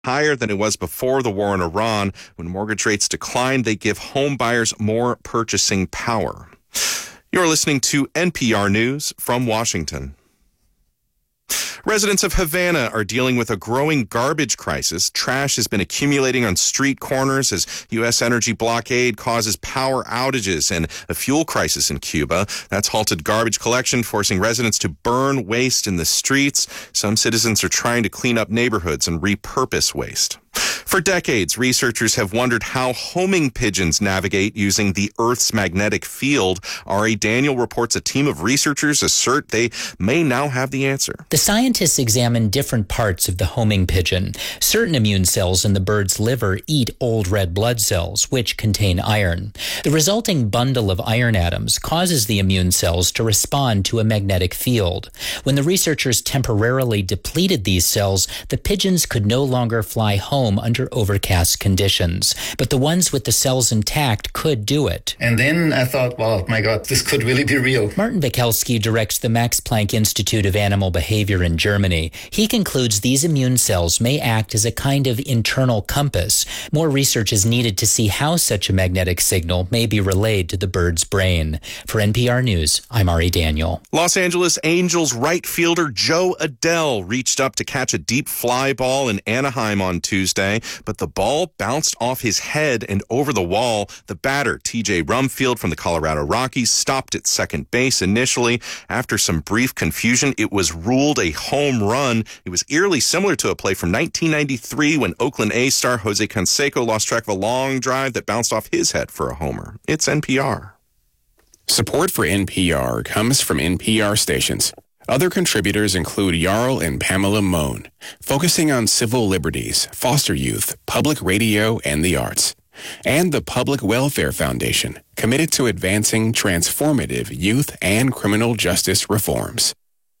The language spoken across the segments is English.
higher than it was before the war in Iran. When mortgage rates decline, they give home buyers more purchasing power. You're listening to NPR News from Washington. Residents of Havana are dealing with a growing garbage crisis. Trash has been accumulating on street corners as U.S. energy blockade causes power outages and a fuel crisis in Cuba. That's halted garbage collection, forcing residents to burn waste in the streets. Some citizens are trying to clean up neighborhoods and repurpose waste. For decades, researchers have wondered how homing pigeons navigate using the Earth's magnetic field. Ari Daniel reports a team of researchers assert they may now have the answer. The scientists examined different parts of the homing pigeon. Certain immune cells in the bird's liver eat old red blood cells, which contain iron. The resulting bundle of iron atoms causes the immune cells to respond to a magnetic field. When the researchers temporarily depleted these cells, the pigeons could no longer fly home under overcast conditions. But the ones with the cells intact could do it. And then I thought, wow, my God, this could really be real. Martin Wikelski directs the Max Planck Institute of Animal Behavior in Germany. He concludes these immune cells may act as a kind of internal compass. More research is needed to see how such a magnetic signal may be relayed to the bird's brain. For NPR News, I'm Ari Daniel. Los Angeles Angels right fielder Jo Adell reached up to catch a deep fly ball in Anaheim on Tuesday, but the ball bounced off his head and over the wall. The batter, TJ Rumfield from the Colorado Rockies, stopped at second base initially. After some brief confusion, it was ruled a home run. It was eerily similar to a play from 1993 when Oakland A's star Jose Canseco lost track of a long drive that bounced off his head for a homer. It's NPR. Support for NPR comes from NPR stations. Other contributors include Jarl and Pamela Mohn, focusing on civil liberties, foster youth, public radio, and the arts. And the Public Welfare Foundation, committed to advancing transformative youth and criminal justice reforms.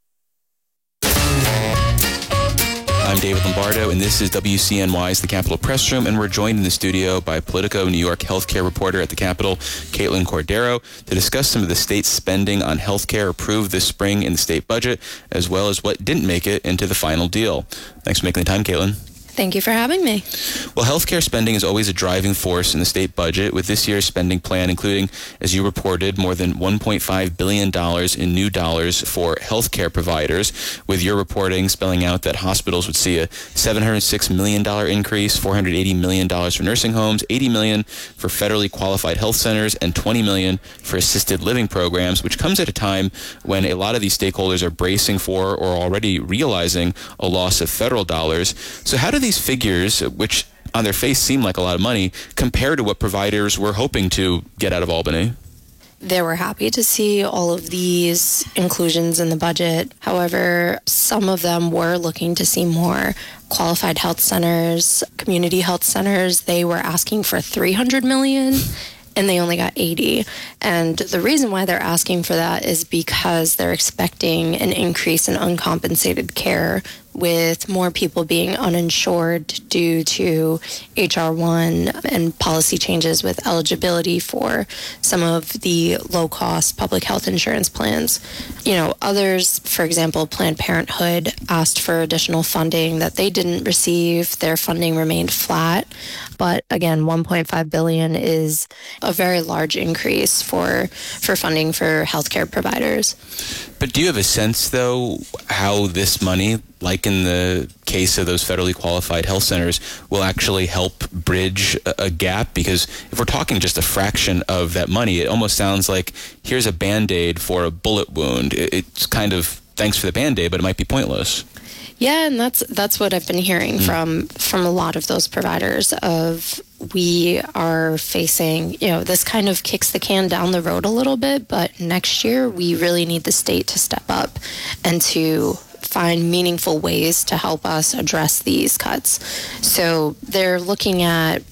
I'm David Lombardo, and this is WCNY's The Capitol Press Room, and we're joined in the studio by Politico New York healthcare reporter at the Capitol, Caitlin Cordero, to discuss some of the state's spending on healthcare approved this spring in the state budget, as well as what didn't make it into the final deal. Thanks for making the time, Caitlin. Thank you for having me. Well, healthcare spending is always a driving force in the state budget, with this year's spending plan including, as you reported, more than $1.5 billion in new dollars for healthcare providers, with your reporting spelling out that hospitals would see a $706 million increase, $480 million for nursing homes, $80 million for federally qualified health centers, and $20 million for assisted living programs, which comes at a time when a lot of these stakeholders are bracing for or already realizing a loss of federal dollars. So how do these figures, which on their face seem like a lot of money, compare to what providers were hoping to get out of Albany? They were happy to see all of these inclusions in the budget. However, some of them were looking to see more. Qualified health centers, community health centers, they were asking for $300 million. And they only got 80. And the reason why they're asking for that is because they're expecting an increase in uncompensated care, with more people being uninsured due to H.R. 1 and policy changes with eligibility for some of the low-cost public health insurance plans. You know, others, for example, Planned Parenthood asked for additional funding that they didn't receive. Their funding remained flat. But again, $1.5 billion is a very large increase for funding for healthcare providers. But do you have a sense, though, how this money, like in the case of those federally qualified health centers, will actually help bridge a gap? Because if we're talking just a fraction of that money, it almost sounds like here's a Band-Aid for a bullet wound. It's kind of thanks for the Band-Aid, but it might be pointless. Yeah, and that's what I've been hearing from a lot of those providers of, we are facing, this kind of kicks the can down the road a little bit, but next year we really need the state to step up and to find meaningful ways to help us address these cuts. So they're looking at,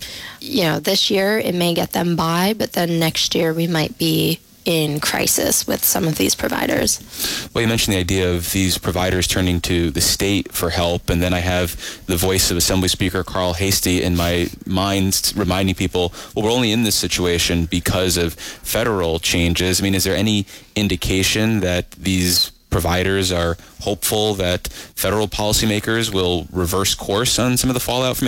this year it may get them by, but then next year we might be in crisis with some of these providers. Well, you mentioned the idea of these providers turning to the state for help, and then I have the voice of Assembly Speaker Carl Heastie in my mind reminding people, well, we're only in this situation because of federal changes. I mean, is there any indication that these providers are hopeful that federal policymakers will reverse course on some of the fallout from